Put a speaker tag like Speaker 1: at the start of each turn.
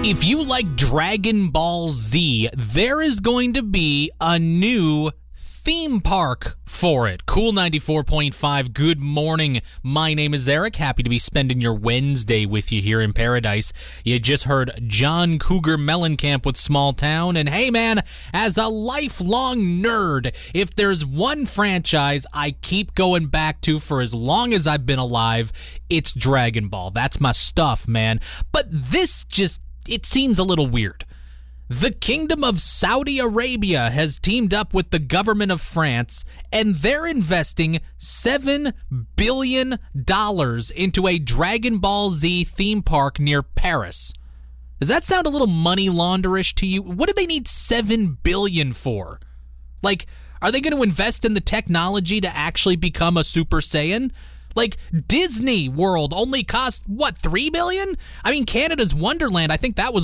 Speaker 1: If you like Dragon Ball Z, there is going to be a new theme park for it. Cool 94.5, good morning. My name is Eric. Happy to be spending your Wednesday with you here in paradise. You just heard John Cougar Mellencamp with Small Town. And hey, man, as a lifelong nerd, if there's one franchise I keep going back to for as long as I've been alive, it's Dragon Ball. That's my stuff, man. But this it seems a little weird. The Kingdom of Saudi Arabia has teamed up with the government of France, and they're investing $7 billion into a Dragon Ball Z theme park near Paris. Does that sound a little money launderish to you? What do they need $7 billion for? Like, are they going to invest in the technology to actually become a Super Saiyan? Like, Disney World only cost, $3 billion? I mean, Canada's Wonderland, I think that was